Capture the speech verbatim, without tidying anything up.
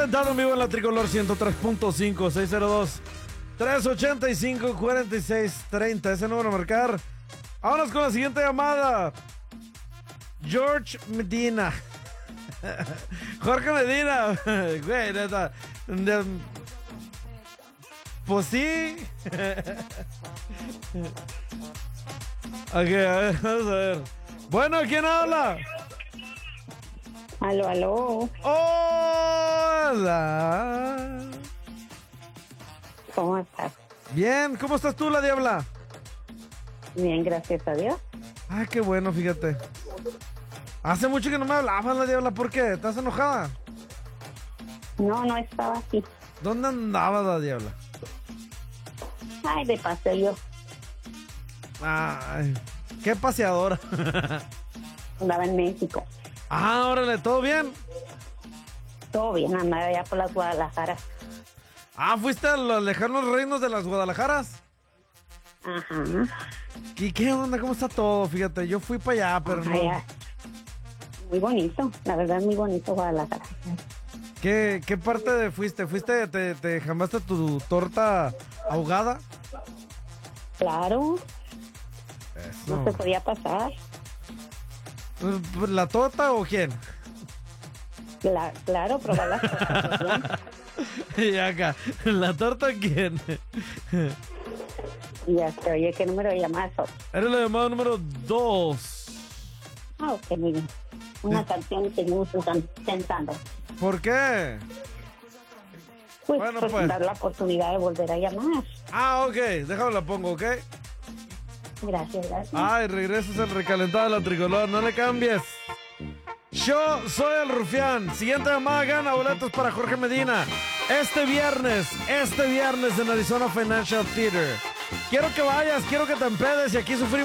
Dado en vivo en la Tricolor ciento tres punto cinco, seis cero dos, tres ocho cinco, cuatro seis tres cero. Ese número a marcar. Vámonos con la siguiente llamada. George Medina. Jorge Medina. Güey, neta. De... Pues sí. Ok, a ver, vamos a ver. Bueno, ¿quién habla? Aló, aló. Hola. ¿Cómo estás? Bien, ¿cómo estás tú, la diabla? Bien, gracias a Dios. Ay, qué bueno, fíjate. Hace mucho que no me hablabas, la diabla, ¿por qué? ¿Estás enojada? No, no estaba aquí. ¿Dónde andaba la diabla? Ay, de paseo. Ay, qué paseadora. Andaba en México. Ah, órale, ¿todo bien? Todo bien, andaba allá por las Guadalajara. Ah, ¿fuiste a los lejanos reinos de las Guadalajaras? Ajá. ¿Y qué onda? ¿Cómo está todo? Fíjate, yo fui para allá, pero no. Allá. Muy bonito, la verdad es muy bonito Guadalajara. ¿Qué, qué parte de fuiste? ¿Fuiste, te, te jambaste tu torta ahogada? Claro, Eso. no se podía pasar. ¿La torta o quién? Cla- claro, probar las cosas. Y acá, ¿la torta o quién? Y ya se oye, ¿qué número de llamadas son? Eres la llamada número dos. Ah, ok, muy bien. Una canción que seguimos intentando. ¿Por qué? Pues, Bueno, pues, pues. dar la oportunidad de volver a llamar. Ah, ok, déjame la pongo, ¿ok? Gracias, gracias. Ay, regresas el recalentado de la Tricolor, no le cambies. Yo soy el Rufián. Siguiente llamada gana boletos para Jorge Medina. Este viernes, este viernes en Arizona Financial Theater. Quiero que vayas, quiero que te empedes y aquí sufrimos.